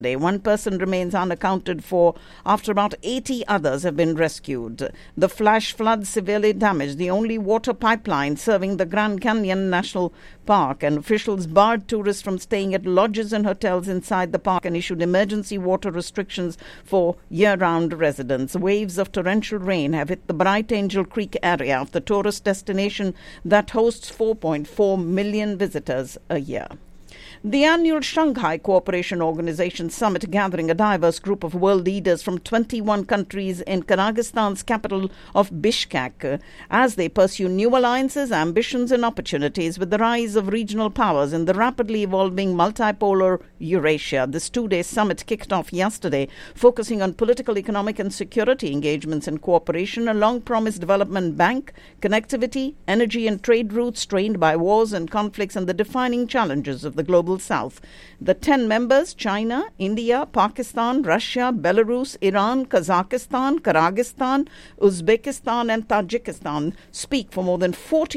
One person remains unaccounted for after about 80 others have been rescued. The flash flood severely damaged the only water pipeline serving the Grand Canyon National Park, and officials barred tourists from staying at lodges and hotels inside the park and issued emergency water restrictions for year-round residents. Waves of torrential rain have hit the Bright Angel Creek area of the tourist destination that hosts 4.4 million visitors a year. The annual Shanghai Cooperation Organization Summit, gathering a diverse group of world leaders from 21 countries in Kyrgyzstan's capital of Bishkek, as they pursue new alliances, ambitions and opportunities with the rise of regional powers in the rapidly evolving multipolar Eurasia. This two-day summit kicked off yesterday, focusing on political, economic and security engagements and cooperation, a long-promised development bank, connectivity, energy and trade routes strained by wars and conflicts, and the defining challenges of the global South. The 10 members, China, India, Pakistan, Russia, Belarus, Iran, Kazakhstan, Kyrgyzstan, Uzbekistan and Tajikistan, speak for more than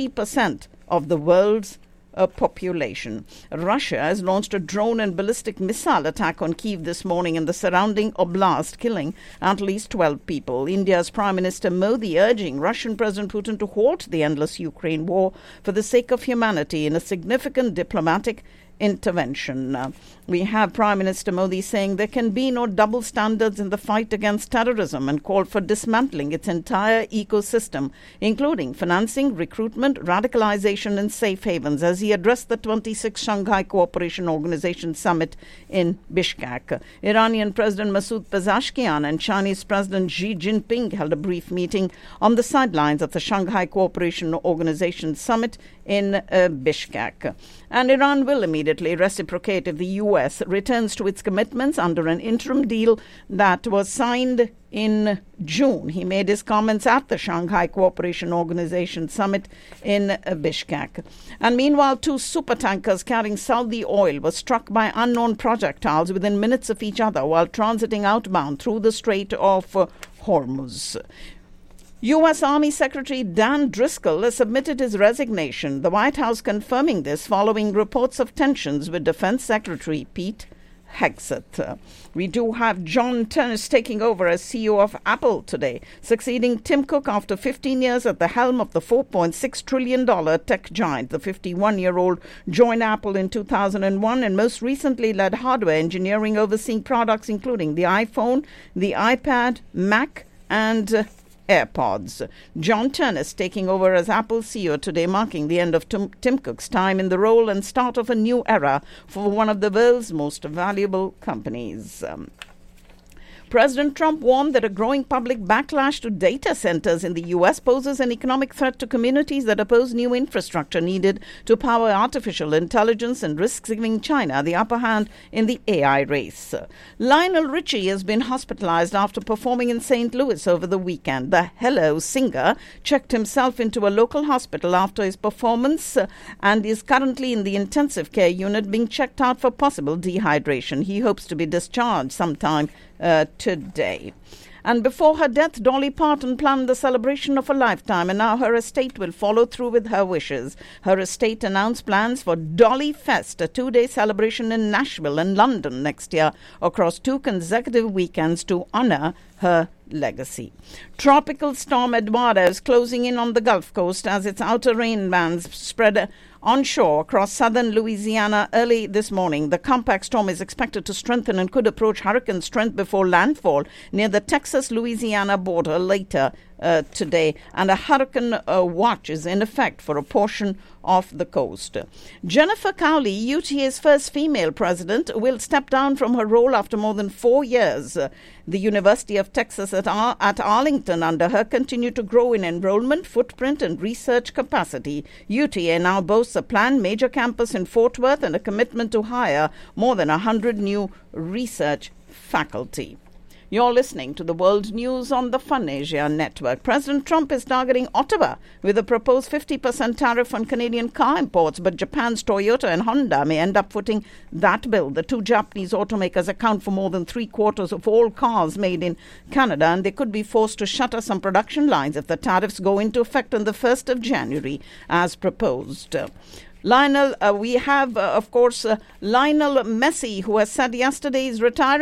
40% of the world's population. Russia has launched a drone and ballistic missile attack on Kyiv this morning in the surrounding oblast, killing at least 12 people. India's Prime Minister Modi urging Russian President Putin to halt the endless Ukraine war for the sake of humanity in a significant diplomatic intervention. We have Prime Minister Modi saying there can be no double standards in the fight against terrorism, and called for dismantling its entire ecosystem, including financing, recruitment, radicalization and safe havens, as he addressed the 26th Shanghai Cooperation Organization Summit in Bishkek. Iranian President Masoud Pezeshkian and Chinese President Xi Jinping held a brief meeting on the sidelines of the Shanghai Cooperation Organization Summit in Bishkek. And Iran will immediately reciprocate if the U.S. returns to its commitments under an interim deal that was signed in June. He made his comments at the Shanghai Cooperation Organization Summit in Bishkek. And meanwhile, 2 supertankers carrying Saudi oil were struck by unknown projectiles within minutes of each other while transiting outbound through the Strait of Hormuz. U.S. Army Secretary Dan Driscoll has submitted his resignation, the White House confirming this following reports of tensions with Defense Secretary Pete Hegseth. We do have John Ternus taking over as CEO of Apple today, succeeding Tim Cook after 15 years at the helm of the $4.6 trillion tech giant. The 51-year-old joined Apple in 2001 and most recently led hardware engineering, overseeing products including the iPhone, the iPad, Mac, and AirPods. John Ternus taking over as Apple CEO today, marking the end of Tim Cook's time in the role and start of a new era for one of the world's most valuable companies. President Trump warned that a growing public backlash to data centers in the U.S. poses an economic threat to communities that oppose new infrastructure needed to power artificial intelligence and risks giving China the upper hand in the AI race. Lionel Richie has been hospitalized after performing in St. Louis over the weekend. The Hello singer checked himself into a local hospital after his performance and is currently in the intensive care unit being checked out for possible dehydration. He hopes to be discharged sometime today. And before her death, Dolly Parton planned the celebration of a lifetime, and now her estate will follow through with her wishes. Her estate announced plans for Dolly Fest, a 2-day celebration in Nashville and London next year across 2 consecutive weekends to honor her legacy. Tropical storm Eduardo is closing in on the Gulf Coast as its outer rain bands spread onshore across southern Louisiana early this morning. The compact storm is expected to strengthen and could approach hurricane strength before landfall near the Texas-Louisiana border later today, and a hurricane watch is in effect for a portion of the coast. Jennifer Cowley, UTA's first female president, will step down from her role after more than 4 years. The University of Texas at Arlington under her continued to grow in enrollment, footprint and research capacity. UTA now boasts a planned major campus in Fort Worth and a commitment to hire more than 100 new research faculty. You're listening to the World News on the Fun Asia Network. President Trump is targeting Ottawa with a proposed 50% tariff on Canadian car imports, but Japan's Toyota and Honda may end up footing that bill. The 2 Japanese automakers account for more than 3/4 of all cars made in Canada, and they could be forced to shutter some production lines if the tariffs go into effect on the 1st of January, as proposed. Lionel, we have, of course, Lionel Messi, who has said yesterday he's retiring